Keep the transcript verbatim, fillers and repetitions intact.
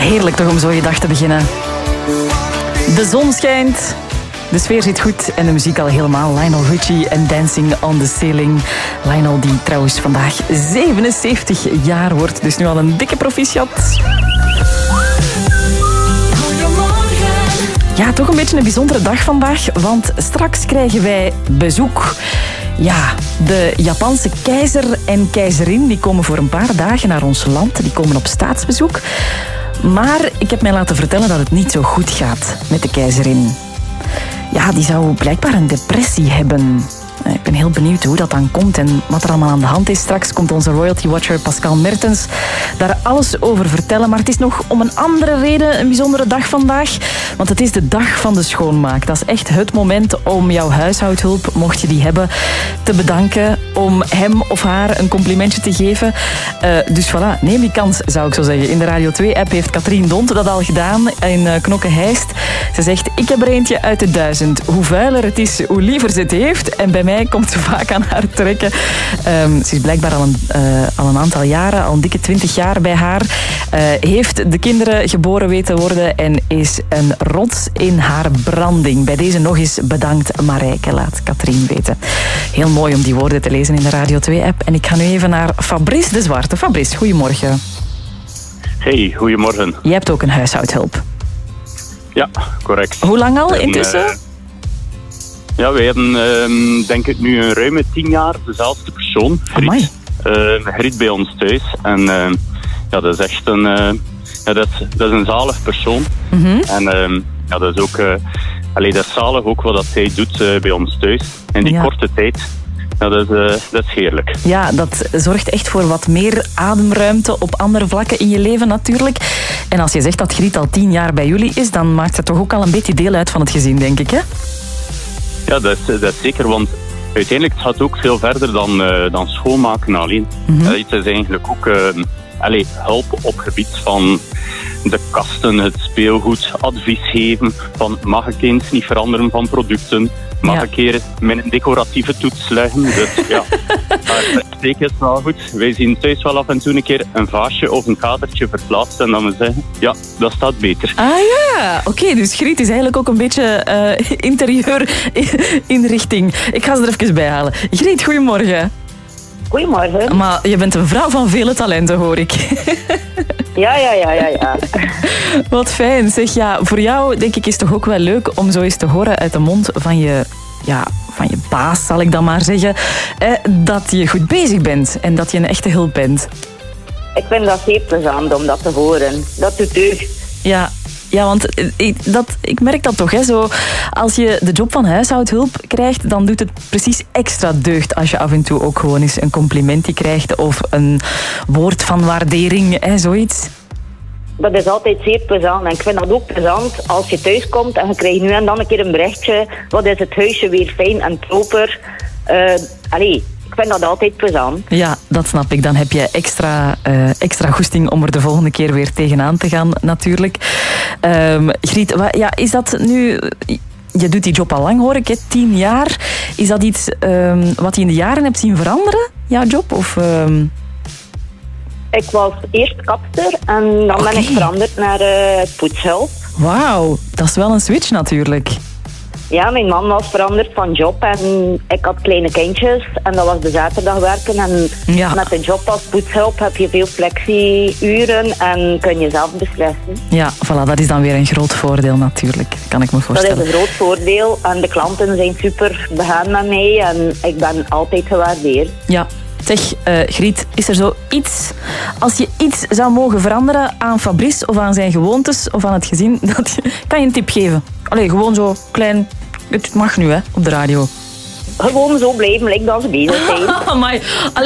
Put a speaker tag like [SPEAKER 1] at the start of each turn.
[SPEAKER 1] Heerlijk toch om zo je dag te beginnen. De zon schijnt, de sfeer zit goed en de muziek al helemaal. Lionel Richie en Dancing on the Ceiling. Lionel die trouwens vandaag zevenenzeventig jaar wordt, dus nu al een dikke proficiat. Ja, toch een beetje een bijzondere dag vandaag, want straks krijgen wij bezoek. Ja, de Japanse keizer en keizerin die komen voor een paar dagen naar ons land. Die komen op staatsbezoek. Maar ik heb mij laten vertellen dat het niet zo goed gaat met de keizerin. Ja, die zou blijkbaar een depressie hebben. Ik ben heel benieuwd hoe dat dan komt en wat er allemaal aan de hand is. Straks komt onze royalty watcher Pascal Mertens daar alles over vertellen. Maar het is nog om een andere reden een bijzondere dag vandaag. Want het is de dag van de schoonmaak. Dat is echt het moment om jouw huishoudhulp, mocht je die hebben, te bedanken. Om hem of haar een complimentje te geven. Uh, dus voilà, neem die kans, zou ik zo zeggen. In de Radio twee app heeft Katrien Dont dat al gedaan in uh, Knokke-Heist. Ze zegt, ik heb er eentje uit de duizend. Hoe vuiler het is, hoe liever ze het heeft. En bij mij komt ze vaak aan haar trekken. Um, ze is blijkbaar al een, uh, al een aantal jaren, al een dikke twintig jaar bij haar. Uh, heeft de kinderen geboren weten worden en is een rots in haar branding. Bij deze nog eens bedankt Marijke, laat Katrien weten. Heel mooi om die woorden te lezen in de Radio twee app. En ik ga nu even naar Fabrice de Zwarte. Fabrice, goedemorgen.
[SPEAKER 2] Hey, goedemorgen.
[SPEAKER 1] Jij hebt ook een huishoudhulp.
[SPEAKER 2] Ja, correct.
[SPEAKER 1] Hoe lang al intussen?
[SPEAKER 2] Uh, Ja, wij hebben uh, denk ik nu een ruime tien jaar dezelfde persoon, Griet, uh, Griet bij ons thuis. En uh, ja, dat is echt een, uh, ja, dat is, dat is een zalig persoon. Mm-hmm. En uh, ja, dat is ook, uh, allee, dat is zalig ook wat dat zij doet uh, bij ons thuis. In die ja. korte tijd, ja, dat, is, uh, dat is heerlijk.
[SPEAKER 1] Ja, dat zorgt echt voor wat meer ademruimte op andere vlakken in je leven natuurlijk. En als je zegt dat Griet al tien jaar bij jullie is, dan maakt ze toch ook al een beetje deel uit van het gezin, denk ik, hè?
[SPEAKER 2] Ja, dat is, dat is zeker, want uiteindelijk gaat het ook veel verder dan, uh, dan schoonmaken alleen. Mm-hmm. Uh, het is eigenlijk ook uh, allez, hulp op gebied van de kasten, het speelgoed, advies geven van mag ik eens niet veranderen van producten, mag ja. ik hier met een decoratieve toets leggen. Dus ja, maar zeker is wel goed. Wij zien thuis wel af en toe een keer een vaasje of een kadertje verplaatst en dan we zeggen, ja, dat staat beter.
[SPEAKER 1] Ah ja, oké, okay, dus Griet is eigenlijk ook een beetje uh, interieur inrichting. Ik ga ze er even bij halen. Griet, goedemorgen.
[SPEAKER 3] Goedemorgen.
[SPEAKER 1] Maar je bent een vrouw van vele talenten, hoor ik.
[SPEAKER 3] Ja, ja, ja, ja, ja.
[SPEAKER 1] Wat fijn. Zeg, ja, voor jou denk ik is het toch ook wel leuk om zo eens te horen uit de mond van je, ja, van je baas, zal ik dan maar zeggen, eh, dat je goed bezig bent en dat je een echte hulp bent.
[SPEAKER 3] Ik vind dat zeer plezant om dat te horen. Dat doet deugd.
[SPEAKER 1] Ja. Ja, want ik, dat, ik merk dat toch, hè, zo, als je de job van huishoudhulp krijgt, dan doet het precies extra deugd als je af en toe ook gewoon eens een complimentje krijgt of een woord van waardering, hè, zoiets.
[SPEAKER 3] Dat is altijd zeer plezant en ik vind dat ook plezant als je thuis komt en je krijgt nu en dan een keer een berichtje, wat is het huisje weer fijn en proper. Uh, allee, ik vind dat altijd plezant.
[SPEAKER 1] Ja, dat snap ik. Dan heb je extra, uh, extra goesting om er de volgende keer weer tegenaan te gaan, natuurlijk. Um, Griet, wa, ja, is dat nu... Je doet die job al lang, hoor ik, hè? Tien jaar. Is dat iets um, wat je in de jaren hebt zien veranderen, jouw job? Of, um...
[SPEAKER 3] Ik was eerst kapster en dan okay. ben ik veranderd naar uh, poetshulp.
[SPEAKER 1] Wauw, dat is wel een switch natuurlijk.
[SPEAKER 3] Ja, mijn man was veranderd van job en ik had kleine kindjes en dat was de zaterdag werken. En ja. met de job als poetshulp heb je veel flexie-uren en kun je zelf beslissen.
[SPEAKER 1] Ja, voilà, dat is dan weer een groot voordeel natuurlijk, kan ik me voorstellen.
[SPEAKER 3] Dat is een groot voordeel en de klanten zijn super begaan met mij en ik ben altijd gewaardeerd.
[SPEAKER 1] Ja. Zeg, uh, Griet, is er zo iets, als je iets zou mogen veranderen aan Fabrice of aan zijn gewoontes of aan het gezin, dat je, kan je een tip geven? Allee, gewoon zo klein, het mag nu, hè, op de radio.
[SPEAKER 3] Gewoon zo blijven, lijkt dat ze bezig zijn.
[SPEAKER 1] Amai.